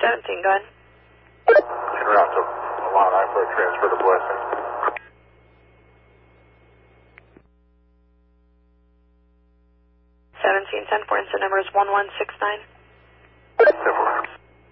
17, go ahead. En route to Alana for a transfer to Blessing. 1710 for incident number is 1169. 10-4.